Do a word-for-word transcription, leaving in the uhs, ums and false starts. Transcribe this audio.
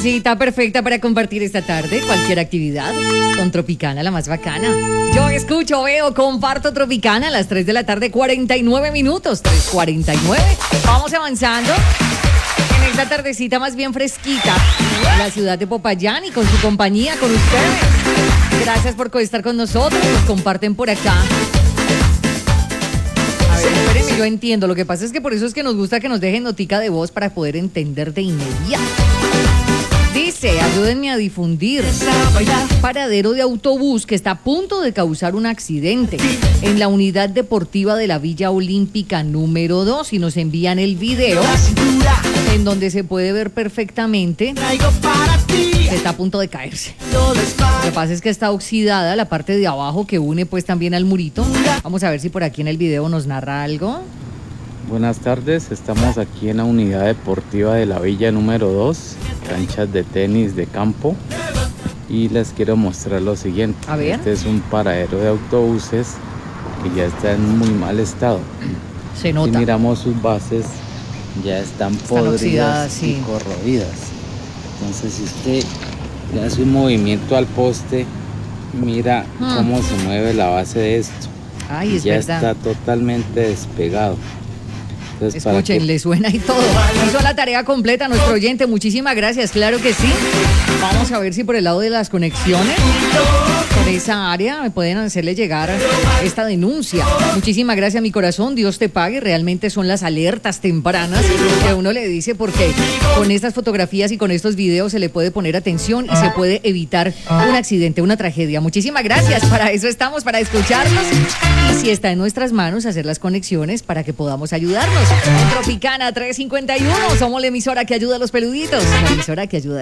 cita perfecta para compartir esta tarde, cualquier actividad, con Tropicana, la más bacana. Yo escucho, veo, comparto Tropicana a las tres de la tarde, cuarenta y nueve minutos, tres cuarenta y nueve. Vamos avanzando en esta tardecita más bien fresquita, en la ciudad de Popayán y con su compañía, con ustedes. Gracias por estar con nosotros, nos comparten por acá. A ver, espérenme, yo entiendo. Lo que pasa es que por eso es que nos gusta que nos dejen notica de voz para poder entender de inmediato. Dice, ayúdenme a difundir. Paradero de autobús que está a punto de causar un accidente en la unidad deportiva de la Villa Olímpica número dos. Y nos envían el video en donde se puede ver perfectamente que está a punto de caerse. Lo que pasa es que está oxidada la parte de abajo que une pues también al murito. Vamos a ver si por aquí en el video nos narra algo. Buenas tardes, estamos aquí en la unidad deportiva de la Villa número dos, canchas de tenis de campo, y les quiero mostrar lo siguiente. A ver. Este es un paradero de autobuses que ya está en muy mal estado. Se nota. Y miramos sus bases, ya están, están podridas oxidadas, sí. y corroídas. Entonces si usted le hace un movimiento al poste, mira hmm. cómo se mueve la base de esto. Ay, es ya verdad. está totalmente despegado. Entonces, escuchen, que... le suena y todo. Hizo la tarea completa nuestro oyente. Muchísimas gracias, claro que sí. Vamos a ver si por el lado de las conexiones, por esa área, me pueden hacerle llegar esta denuncia. Muchísimas gracias, mi corazón. Dios te pague. Realmente son las alertas tempranas que uno le dice, porque con estas fotografías y con estos videos se le puede poner atención y se puede evitar un accidente, una tragedia. Muchísimas gracias. Para eso estamos, para escucharlos. Y si está en nuestras manos, hacer las conexiones para que podamos ayudarnos. En Tropicana tres cincuenta y uno, somos la emisora que ayuda a los peluditos, la emisora que ayuda a